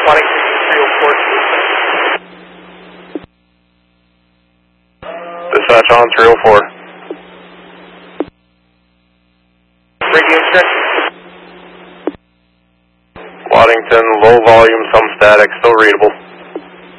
Waddington 304. Dispatch on 304. Radio check. Waddington, low volume, some static, still readable.